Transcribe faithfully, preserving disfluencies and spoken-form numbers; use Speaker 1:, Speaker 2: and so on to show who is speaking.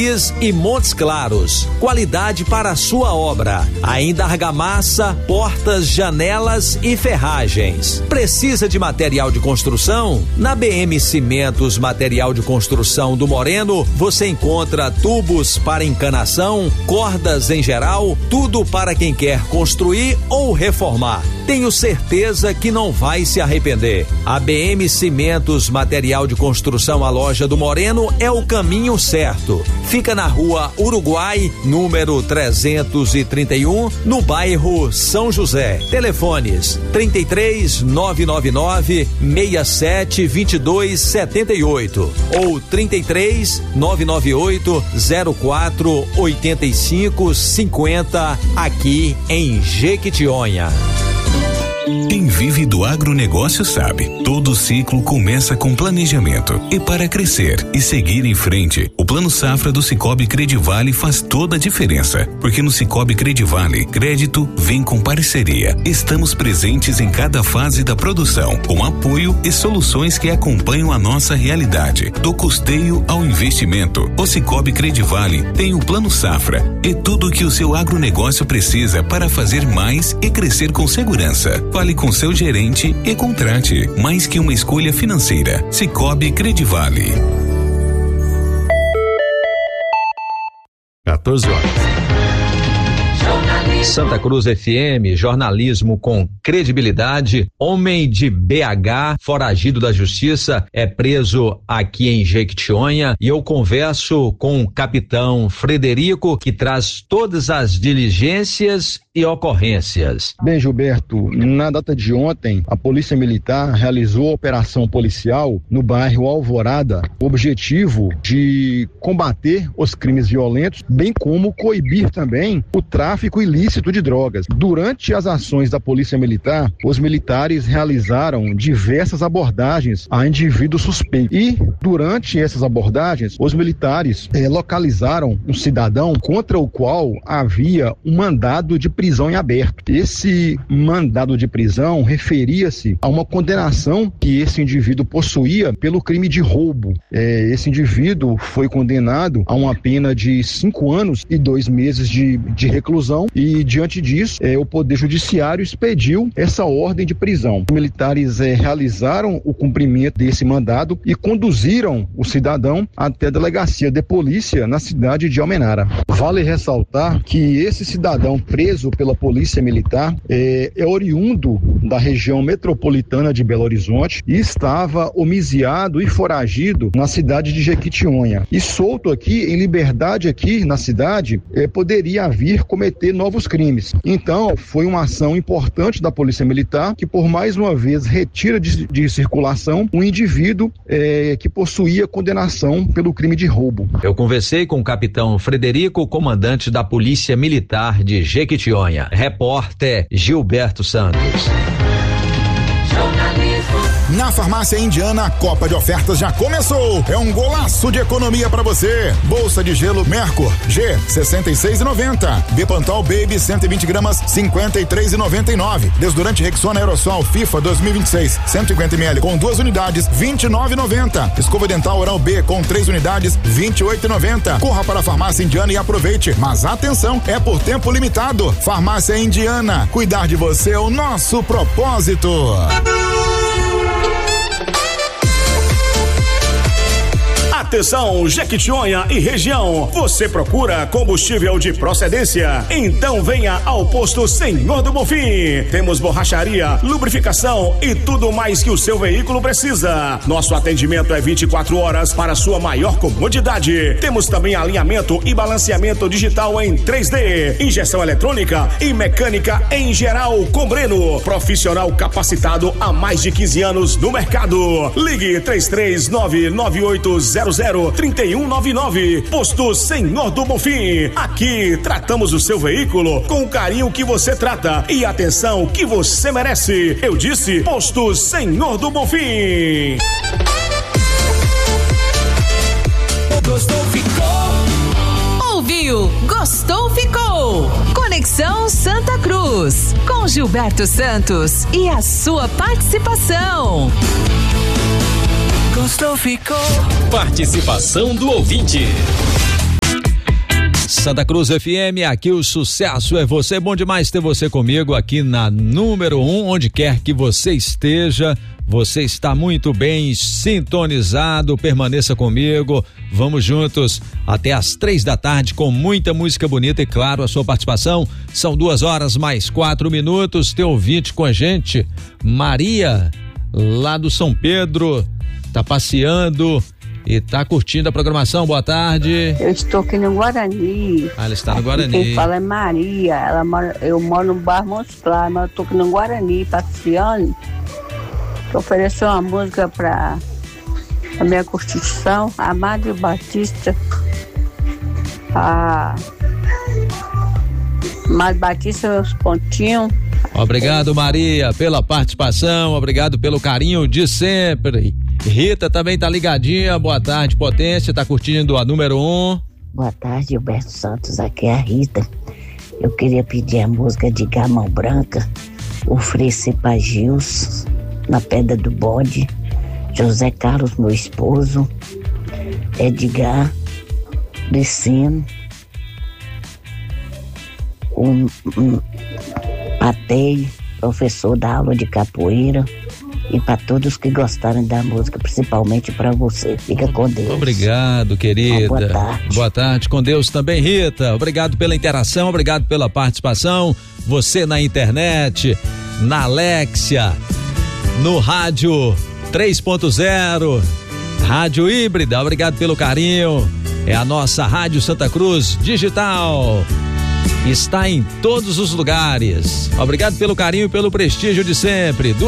Speaker 1: Pires e Montes Claros. Qualidade para a sua obra. Ainda argamassa, portas, janelas e ferragens. Precisa de material de construção? Na B M Cimentos Material de Construção do Moreno, você encontra tubos para encanação, cordas em geral, tudo para quem quer construir ou reformar. Tenho certeza que não vai se arrepender. A B M Cimentos Material de Construção, a loja do Moreno, é o caminho certo. Fica na rua Uruguai, número trezentos e trinta e um, no bairro São José. Telefones trinta e três, nove nove nove, seis sete, dois dois sete oito ou trinta e três, nove nove oito, zero quatro, oito cinco cinco zero, aqui em Jequitinhonha.
Speaker 2: Quem vive do agronegócio sabe, todo ciclo começa com planejamento. E para crescer e seguir em frente, o Plano Safra do Sicoob Credivale faz toda a diferença. Porque no Sicoob Credivale, crédito vem com parceria. Estamos presentes em cada fase da produção, com apoio e soluções que acompanham a nossa realidade. Do custeio ao investimento, o Sicoob Credivale tem o Plano Safra e tudo o que o seu agronegócio precisa para fazer mais e crescer com segurança. Fale com seu gerente e contrate. Mais que uma escolha financeira. Sicoob Credivale.
Speaker 1: quatorze horas. Santa Cruz F M, jornalismo com credibilidade. Homem de B H, foragido da justiça, é preso aqui em Jequitinhonha e eu converso com o capitão Frederico, que traz todas as diligências e ocorrências.
Speaker 3: Bem, Gilberto, na data de ontem, a Polícia Militar realizou a operação policial no bairro Alvorada, com o objetivo de combater os crimes violentos, bem como coibir também o tráfico ilícito de drogas. Durante as ações da Polícia Militar, os militares realizaram diversas abordagens a indivíduos suspeitos. E, durante essas abordagens, os militares eh, localizaram um cidadão contra o qual havia um mandado de prisão em aberto. Esse mandado de prisão referia-se a uma condenação que esse indivíduo possuía pelo crime de roubo. Eh, esse indivíduo foi condenado a uma pena de cinco anos e dois meses de, de reclusão e, diante disso, eh, o Poder Judiciário expediu essa ordem de prisão. Os militares eh, realizaram o cumprimento desse mandado e conduziram o cidadão até a delegacia de polícia na cidade de Almenara. Vale ressaltar que esse cidadão preso pela Polícia Militar eh, é oriundo da região metropolitana de Belo Horizonte e estava homiziado e foragido na cidade de Jequitinhonha. E solto aqui, em liberdade aqui na cidade, eh, poderia vir cometer novos crimes. Então, foi uma ação importante da Polícia Militar que, por mais uma vez, retira de, de circulação um indivíduo eh, que possuía condenação pelo crime de roubo.
Speaker 1: Eu conversei com o capitão Frederico, comandante da Polícia Militar de Jequitinhonha. Repórter Gilberto Santos.
Speaker 4: Na Farmácia Indiana, a Copa de Ofertas já começou. É um golaço de economia pra você. Bolsa de gelo Mercur G, sessenta e seis e noventa. Bepantol Baby cento e vinte gramas, cinquenta e três e noventa e nove. Desodorante Rexona Aerosol FIFA dois mil e vinte e seis, cento e cinquenta mililitros com duas unidades, vinte e nove e noventa. Escova dental Oral B com três unidades, vinte e oito e noventa. Corra para a Farmácia Indiana e aproveite. Mas atenção, é por tempo limitado. Farmácia Indiana, cuidar de você é o nosso propósito.
Speaker 5: Atenção, Jequitinhonha e região, você procura combustível de procedência? Então venha ao posto Senhor do Bonfim. Temos borracharia, lubrificação e tudo mais que o seu veículo precisa. Nosso atendimento é vinte e quatro horas para sua maior comodidade. Temos também alinhamento e balanceamento digital em três D, injeção eletrônica e mecânica em geral com Breno, profissional capacitado há mais de quinze anos no mercado. Ligue três três nove nove oito zero zero três um nove nove. Posto Senhor do Bonfim. Aqui tratamos o seu veículo com o carinho que você trata e atenção que você merece. Eu disse Posto Senhor do Bonfim.
Speaker 6: Gostou, ficou. Ouviu? Gostou, ficou. Conexão Santa Cruz com Gilberto Santos e a sua participação.
Speaker 7: Gostou, ficou. Participação do ouvinte.
Speaker 1: Santa Cruz F M, aqui o sucesso é você. Bom demais ter você comigo aqui na número um, onde quer que você esteja. Você está muito bem sintonizado, permaneça comigo, vamos juntos até às três da tarde com muita música bonita e claro, a sua participação. São duas horas mais quatro minutos, teu ouvinte com a gente, Maria, lá do São Pedro, tá passeando e tá curtindo a programação. Boa tarde.
Speaker 7: Eu estou aqui no Guarani.
Speaker 1: Ah, ela está no Guarani.
Speaker 7: Quem fala é Maria, ela mora, eu moro no bairro Montes Claros, mas eu estou aqui no Guarani, passeando. Ofereceu uma música para a minha Constituição, a Madre Batista, a Madre Batista, meus pontinhos.
Speaker 1: Obrigado, Maria, pela participação, obrigado pelo carinho de sempre. Rita também tá ligadinha, boa tarde, Potência, tá curtindo a número um.
Speaker 8: Boa tarde, Gilberto Santos, aqui é a Rita. Eu queria pedir a música de Gamão Branca, oferecer pra Gils, na Pedra do Bode, José Carlos, meu esposo, Edgar, Licino, um, um Atei, professor da aula de capoeira, e para todos que gostarem da música, principalmente para você. Fica com Deus.
Speaker 1: Obrigado, querida.
Speaker 8: Boa tarde.
Speaker 1: Boa tarde, com Deus também, Rita. Obrigado pela interação, obrigado pela participação. Você na internet, na Alexia, no rádio três ponto zero, rádio híbrida, obrigado pelo carinho. É a nossa Rádio Santa Cruz Digital. Está em todos os lugares. Obrigado pelo carinho e pelo prestígio de sempre.